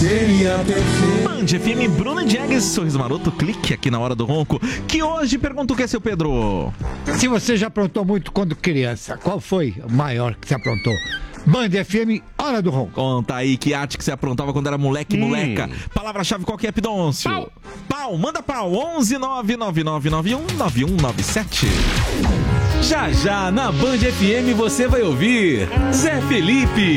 seria perfeito. Band FM, Bruno Diegues, sorriso maroto, clique aqui na hora do ronco. Que hoje pergunta o que é, seu Pedro? Se você já aprontou muito quando criança, qual foi o maior que você aprontou? Band FM, hora do ronco. Conta aí que arte que você aprontava quando era moleque, moleca. Palavra-chave qual que é, Pidoncio? Pau, manda pau. 11 99991 9197. Já já na Band FM você vai ouvir Zé Felipe.